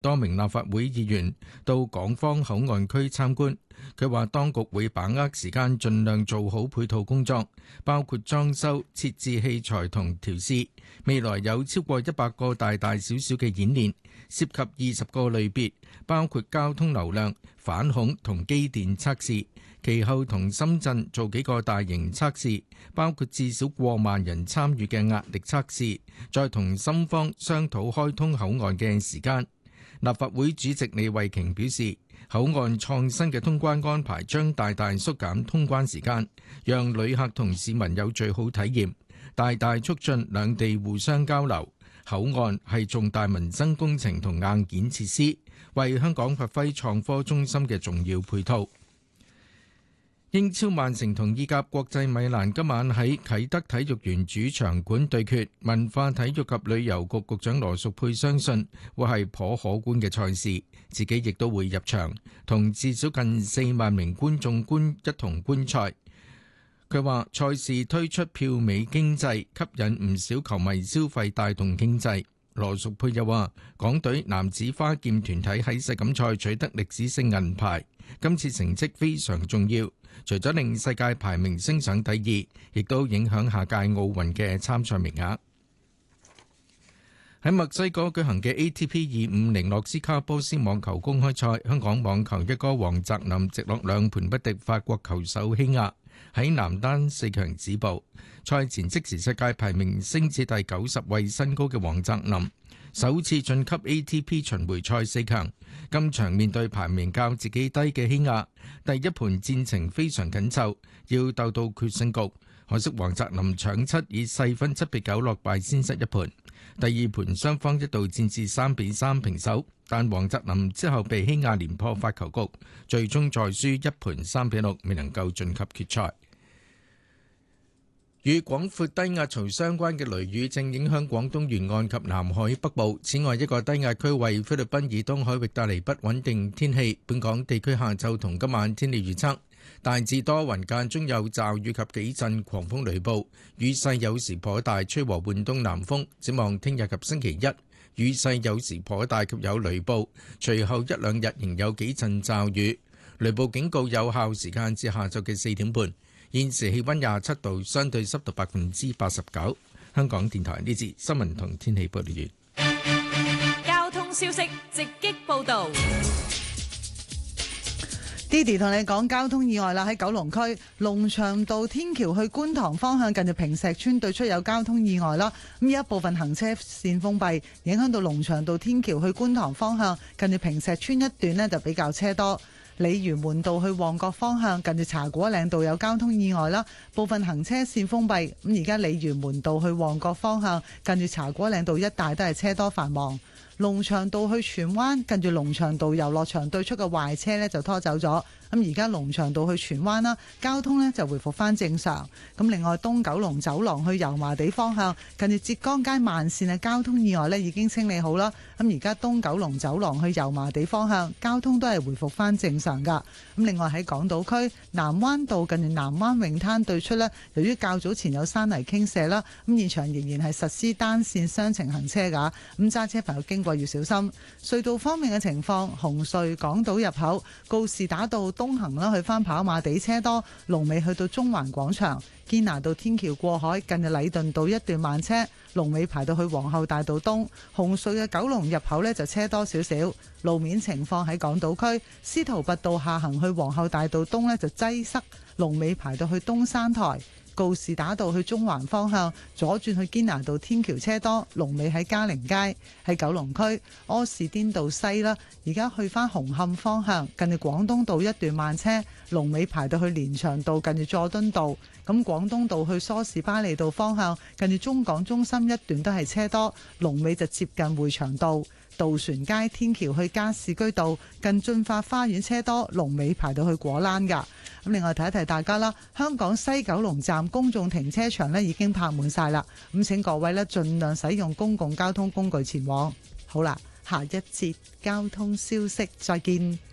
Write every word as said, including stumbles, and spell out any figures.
多名立法會議員到港方口岸區參觀。佢話當局會把握時間，盡量做好配套工作，包括裝修、設置器材同調試。未來有超過一百個大大小小嘅演練，涉及二十個類別，包括交通流量、反恐同機電測試。其後同深圳做幾個大型測試，包括至少過萬人參與嘅壓力測試，再同深方商討開通口岸嘅時間。立法會主席李慧瓊表示，口岸創新嘅通關安排將大大縮減通關時間，讓旅客同市民有最好體驗，大大促進兩地互相交流。口岸係重大民生工程同硬件設施，為香港發揮創科中心嘅重要配套。英超曼城同意甲國際米蘭今晚喺啟德體育園主場館對決，文化體育及旅遊局局長羅淑佩相信會係頗可觀嘅賽事，自己亦都會入場，同至少近四萬名觀眾觀一同觀賽。佢話賽事推出票尾經濟，吸引唔少球迷消費，帶動經濟。羅淑佩又話，港隊男子花劍團體喺世錦賽取得歷史性銀牌，今次成績非常重要，除咗令世界排名升上第二，亦都影響下屆奧運嘅參賽名額。喺墨西哥舉行嘅 A T P 二五零諾斯卡波斯網球公開賽，香港網球一哥黃澤林直落兩盤不敵法國球手希亞，喺男單四強止步。賽前即時世界排名升至第九十位新高嘅黃澤林，首次晉級 A T P 巡迴賽四強。今場面對排名較自己低嘅希亞，第一盤戰情非常緊湊，要鬥到決勝局。可惜黃澤林搶七以細分七比九落敗，先失一盤。第二盤雙方一度戰至三比三平手，但黃澤林之後被希亞連破發球局，最終再輸一盤三比六，未能夠晉級決賽。與廣闊低壓槽相關嘅雷雨正影響廣東沿岸及南海北部。此外，一個低壓區為菲律賓以東海域帶嚟不穩定天氣。本港地區下晝同今晚天氣預測大致多雲，間中有驟雨及幾陣狂風雷暴，雨勢有時頗大，吹和緩東南風。展望聽日及星期一，雨勢有時頗大及有雷暴，隨後一兩日仍有幾陣驟雨。雷暴警告有效時間至下晝嘅四點半。現時氣溫廿七度，相對濕度百分之八十九。香港電台呢節新聞同天氣報道完。 交通消息直擊報道。 Didi 同你講交通意外啦，喺九龍區龍翔道天橋去觀塘方向，近住坪石邨對出有交通意外啦。咁有一部分行車線封閉，影響到龍翔道天橋去觀塘方向，近住坪石邨一段呢就比較車多。鯉魚門道去旺角方向，近住茶果嶺道有交通意外啦，部分行車線封閉。咁而家鯉魚門道去旺角方向，近住茶果嶺道一帶都係車多繁忙。龍翔道去荃灣，近住龍翔道遊樂場對出嘅壞車呢就拖走咗。咁而家龍翔道去荃灣啦，交通呢就回復翻正常。咁另外東九龍走廊去油麻地方向，近住浙江街慢線嘅交通意外呢已經清理好啦。咁而家東九龍走廊去油麻地方向，交通都係回復翻正常噶。咁另外喺港島區南灣道近住南灣泳灘對出呢，由於較早前有山泥傾瀉啦，咁現場仍然係實施單線雙程行車噶。咁揸車朋友經過要小心。隧道方面嘅情況，紅隧港島入口告士打道東行啦，去翻跑馬地車多，龍尾去到中環廣場。堅拿道天橋過海，近日禮頓道一段慢車，龍尾排到去皇后大道東。紅隧嘅九龍入口呢就車多少少。路面情況喺港島區司徒拔道下行去皇后大道東呢就擠塞，龍尾排到去東山台。告士打道去中環方向，左轉去堅拿道天橋車多，龍尾喺嘉陵街。喺九龍區柯士甸道西啦，而家去翻紅磡方向，近住廣東道一段慢車，龍尾排到去連翔道，近住佐敦道。咁廣東道去梳士巴利道方向，近住中港中心一段都係車多，龍尾就接近會場道。渡船街天橋去加士居道，近駿發花園車多，龍尾排到去果欄噶。咁另外提一提大家啦，香港西九龍站公眾停車場呢已經泊滿晒啦，咁請各位呢盡量使用公共交通工具前往。好啦，下一節交通消息再見。